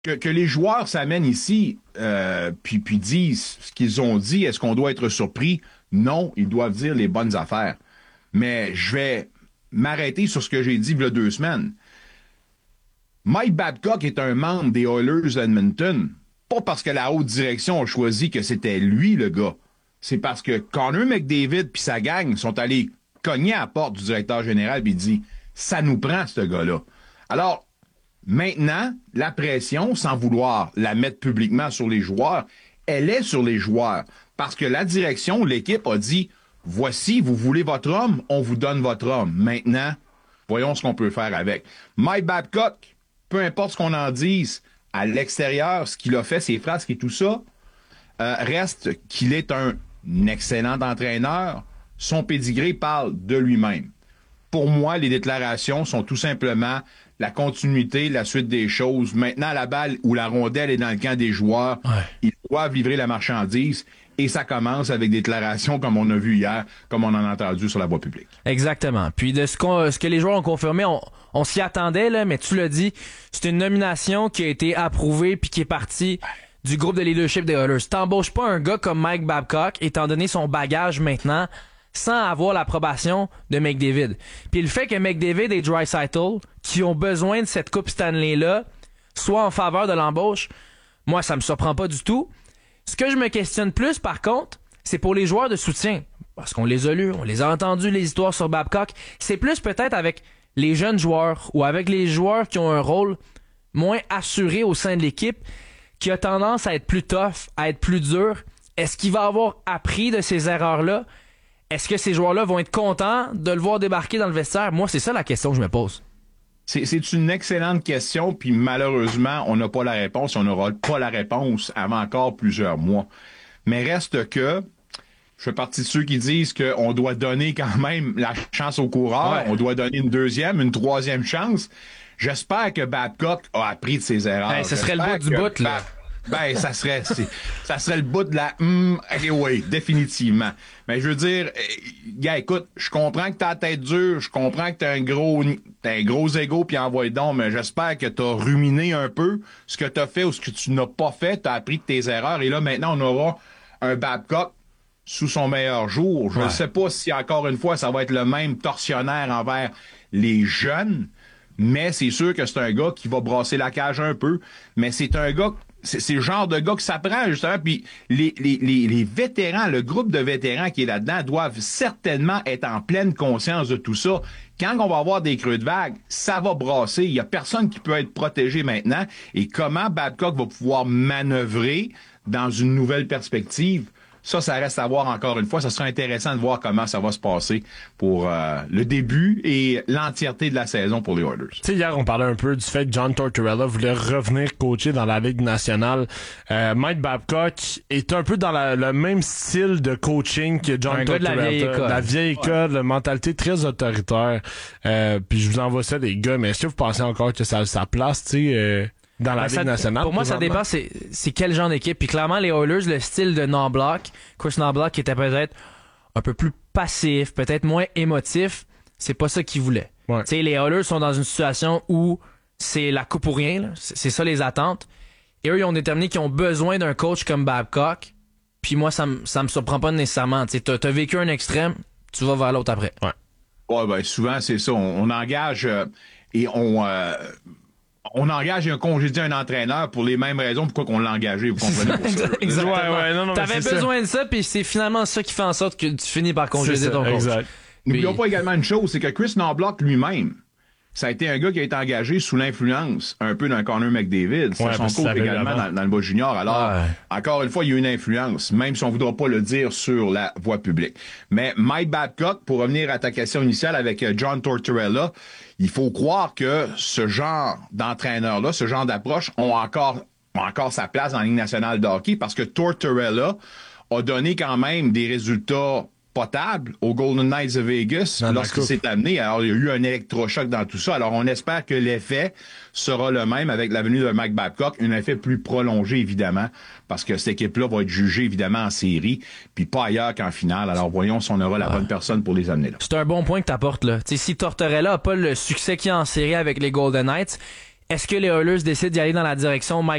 Que les joueurs s'amènent ici, puis disent ce qu'ils ont dit, est-ce qu'on doit être surpris? Non, ils doivent dire les bonnes affaires. Mais je vais m'arrêter sur ce que j'ai dit il y a 2 semaines. Mike Babcock est un membre des Oilers d'Edmonton, pas parce que la haute direction a choisi que c'était lui le gars. C'est parce que Connor McDavid puis sa gang sont allés cogner à la porte du directeur général puis dit « ça nous prend, ce gars-là ». Alors, maintenant, la pression, sans vouloir la mettre publiquement sur les joueurs, elle est sur les joueurs. Parce que la direction, l'équipe a dit « voici, vous voulez votre homme, on vous donne votre homme. Maintenant, voyons ce qu'on peut faire avec ». Mike Babcock, peu importe ce qu'on en dise, à l'extérieur, ce qu'il a fait, ses phrases et tout ça, reste qu'il est un excellent entraîneur. Son pédigré parle de lui-même. Pour moi, les déclarations sont tout simplement la continuité, la suite des choses. Maintenant, la balle ou la rondelle est dans le camp des joueurs. Ouais. Ils doivent livrer la marchandise. Et ça commence avec des déclarations comme on a vu hier, comme on en a entendu sur la voie publique. Exactement. Puis de ce que les joueurs ont confirmé, on s'y attendait, là, mais tu l'as dit, c'est une nomination qui a été approuvée puis qui est partie du groupe de leadership des Oilers. T'embauches pas un gars comme Mike Babcock, étant donné son bagage maintenant, sans avoir l'approbation de McDavid. Puis le fait que McDavid et Draisaitl, qui ont besoin de cette Coupe Stanley-là, soient en faveur de l'embauche, moi, ça me surprend pas du tout. Ce que je me questionne plus, par contre, c'est pour les joueurs de soutien. Parce qu'on les a lus, on les a entendus, les histoires sur Babcock. C'est plus peut-être avec les jeunes joueurs ou avec les joueurs qui ont un rôle moins assuré au sein de l'équipe, qui a tendance à être plus tough, à être plus dur. Est-ce qu'il va avoir appris de ces erreurs-là? Est-ce que ces joueurs-là vont être contents de le voir débarquer dans le vestiaire? Moi, c'est ça la question que je me pose. C'est une excellente question, puis malheureusement, on n'a pas la réponse, on n'aura pas la réponse avant encore plusieurs mois. Mais reste que, je fais partie de ceux qui disent qu'on doit donner quand même la chance aux coureurs, on doit donner une deuxième, une troisième chance. J'espère que Babcock a appris de ses erreurs. Hey, ce serait le bout du bout, là. Ça serait le bout de la oui, définitivement. Mais je veux dire, gars, écoute, je comprends que t'as la tête dure, je comprends que t'as un gros ego puis envoie donc, mais j'espère que t'as ruminé un peu ce que t'as fait ou ce que tu n'as pas fait, t'as appris de tes erreurs et là maintenant on aura un Babcock sous son meilleur jour. Je ne sais pas si encore une fois ça va être le même tortionnaire envers les jeunes, mais c'est sûr que c'est un gars qui va brasser la cage un peu, mais c'est un gars c'est le genre de gars que ça prend, justement. Puis les vétérans, le groupe de vétérans qui est là-dedans doivent certainement être en pleine conscience de tout ça. Quand on va avoir des creux de vague, ça va brasser. Il y a personne qui peut être protégé maintenant. Et comment Babcock va pouvoir manœuvrer dans une nouvelle perspective? Ça reste à voir encore une fois. Ça sera intéressant de voir comment ça va se passer pour le début et l'entièreté de la saison pour les Oilers. Tu sais, hier, on parlait un peu du fait que John Tortorella voulait revenir coacher dans la Ligue nationale. Mike Babcock est un peu dans le même style de coaching que John Tortorella. La vieille école, la mentalité très autoritaire. Puis je vous envoie ça, les gars, mais est-ce que vous pensez encore que ça a sa place, tu sais... dans la Ligue nationale. Pour moi, ça dépend, c'est quel genre d'équipe. Puis clairement, les Oilers, le style de Knoblauch, Chris Knoblauch, qui était peut-être un peu plus passif, peut-être moins émotif, c'est pas ça qu'ils voulaient. Ouais. Tu sais, les Oilers sont dans une situation où c'est la coupe ou rien, là. C'est ça les attentes. Et eux, ils ont déterminé qu'ils ont besoin d'un coach comme Babcock. Puis moi, ça me surprend pas nécessairement. Tu sais, t'as vécu un extrême, tu vas vers l'autre après. Ouais, ben souvent, c'est ça. On engage et on engage et on congédie un entraîneur pour les mêmes raisons pourquoi qu'on l'a engagé, vous comprenez? Exactement. Non, t'avais besoin de ça, puis c'est finalement ça qui fait en sorte que tu finis par congédier ton coach. Exact. N'oublions pas également une chose, c'est que Chris Knoblauch lui-même, ça a été un gars qui a été engagé sous l'influence un peu d'un Connor McDavid. C'est son coach également dans le bas junior. Alors, encore une fois, il y a une influence, même si on ne voudra pas le dire sur la voie publique. Mais Mike Babcock, pour revenir à ta question initiale avec John Tortorella, il faut croire que ce genre d'entraîneur-là, ce genre d'approche ont encore sa place dans la Ligue nationale de hockey parce que Tortorella a donné quand même des résultats potable aux Golden Knights de Vegas lorsqu'il s'est amené. Alors, il y a eu un électrochoc dans tout ça. Alors, on espère que l'effet sera le même avec la venue de Mike Babcock, un effet plus prolongé, évidemment, parce que cette équipe-là va être jugée, évidemment, en série, puis pas ailleurs qu'en finale. Alors, voyons si on aura la bonne personne pour les amener là. C'est un bon point que t'apportes, là. T'sais, si Tortorella a pas le succès qu'il a en série avec les Golden Knights, est-ce que les Oilers décident d'y aller dans la direction Mike